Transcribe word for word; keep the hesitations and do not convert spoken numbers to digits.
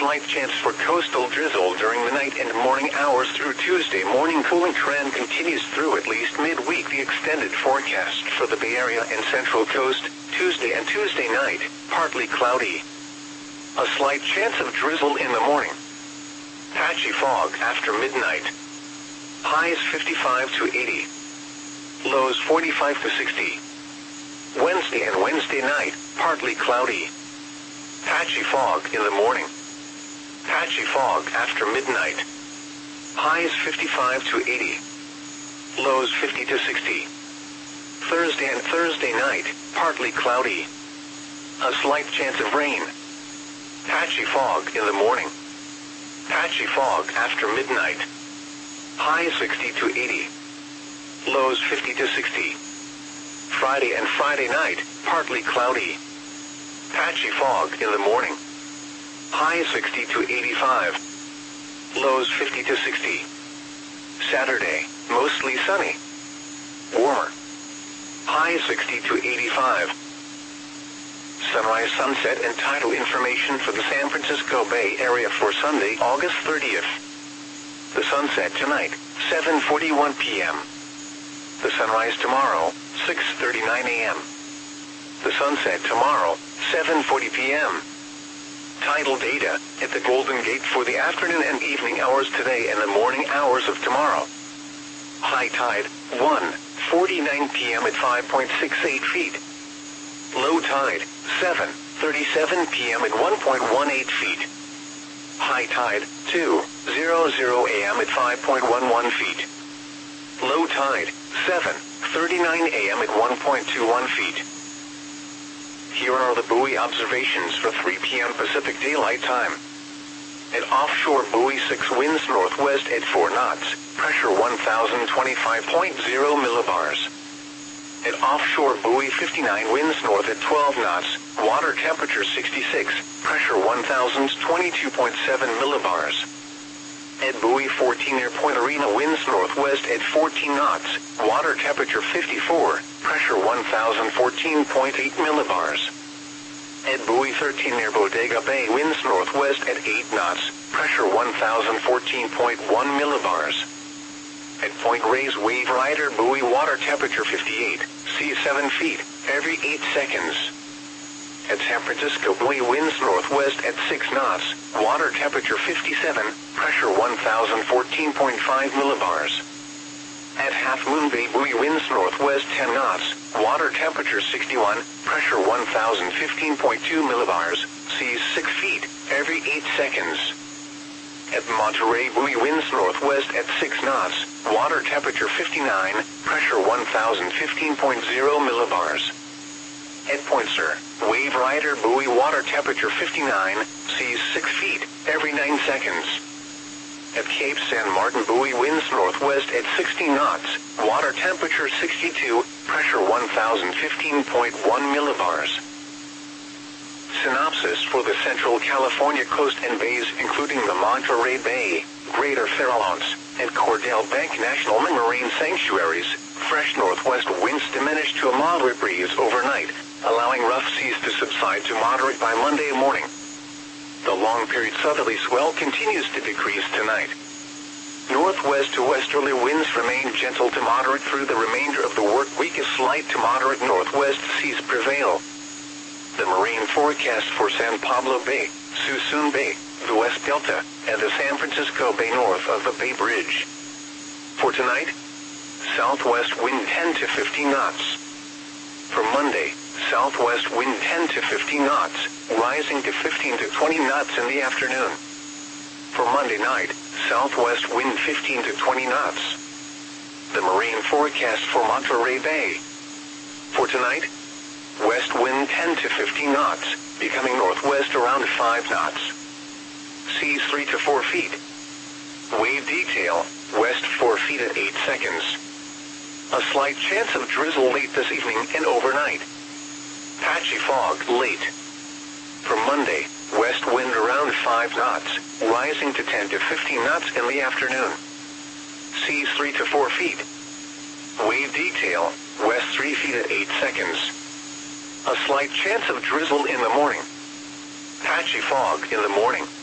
slight chance for coastal drizzle during the night and morning hours through Tuesday morning. Cooling trend continues through at least midweek. The extended forecast for the Bay Area and Central Coast, Tuesday and Tuesday night, partly cloudy. A slight chance of drizzle in the morning. Patchy fog after midnight. Highs fifty-five to eighty. Lows forty-five to sixty. Wednesday and Wednesday night, partly cloudy. Patchy fog in the morning. Patchy fog after midnight. Highs fifty-five to eighty. Lows fifty to sixty. Thursday and Thursday night, partly cloudy. A slight chance of rain. Patchy fog in the morning. Patchy fog after midnight. Highs sixty to eighty. Lows fifty to sixty. Friday and Friday night, partly cloudy. Patchy fog in the morning. Highs sixty to eighty-five. Lows fifty to sixty. Saturday, mostly sunny. Warmer. Highs sixty to eighty-five. Sunrise, sunset, and tidal information for the San Francisco Bay Area for Sunday, August thirtieth. The sunset tonight, seven forty-one p m The sunrise tomorrow, six thirty-nine a m The sunset tomorrow, seven forty p m Tidal data at the Golden Gate for the afternoon and evening hours today and the morning hours of tomorrow. High tide, one forty-nine p m at five point six eight feet. Low tide, seven thirty-seven p m at one point one eight feet. High tide, two hundred a m at five point one one feet. Low tide, seven thirty-nine a m at one point two one feet. Here are the buoy observations for three p m Pacific Daylight Time. At offshore buoy six, winds northwest at four knots, pressure one thousand twenty-five point zero millibars. At offshore buoy fifty-nine, winds north at twelve knots, water temperature sixty-six, pressure one thousand twenty-two point seven millibars. At buoy fourteen near Point Arena, winds northwest at fourteen knots, water temperature fifty-four, pressure one thousand fourteen point eight millibars. At buoy thirteen near Bodega Bay, winds northwest at eight knots, pressure one thousand fourteen point one millibars. At Point Reyes Wave Rider buoy, water temperature fifty-eight, sea seven feet, every eight seconds. At San Francisco buoy, winds northwest at six knots, water temperature fifty-seven, pressure one thousand fourteen point five millibars. At Half Moon Bay buoy, winds northwest ten knots, water temperature sixty-one, pressure one thousand fifteen point two millibars, seas six feet, every eight seconds. At Monterey buoy, winds northwest at six knots, water temperature fifty-nine, pressure one thousand fifteen point zero millibars. At Point Sur, Wave Rider buoy, water temperature fifty-nine, seas six feet, every nine seconds. At Cape San Martin buoy, winds northwest at sixty knots, water temperature sixty-two, pressure one thousand fifteen point one millibars. Synopsis for the Central California coast and bays, including the Monterey Bay, Greater Farallones, and Cordell Bank National Marine Sanctuaries. Fresh northwest winds diminish to a moderate breeze overnight, allowing rough seas to subside to moderate by Monday morning. The long-period southerly swell continues to decrease tonight. Northwest to westerly winds remain gentle to moderate through the remainder of the work week as slight to moderate northwest seas prevail. The marine forecast for San Pablo Bay, Suisun Bay, the West Delta, and the San Francisco Bay north of the Bay Bridge. For tonight, southwest wind ten to fifteen knots. For Monday, southwest wind ten to fifteen knots, rising to fifteen to twenty knots in the afternoon. For Monday night, southwest wind fifteen to twenty knots. The marine forecast for Monterey Bay. For tonight, west wind ten to fifteen knots, becoming northwest around five knots. Seas three to four feet. Wave detail, west four feet at eight seconds. A slight chance of drizzle late this evening and overnight. Patchy fog late. For Monday, west wind around five knots, rising to ten to fifteen knots in the afternoon. Seas three to four feet. Wave detail, west three feet at eight seconds. A slight chance of drizzle in the morning. Patchy fog in the morning.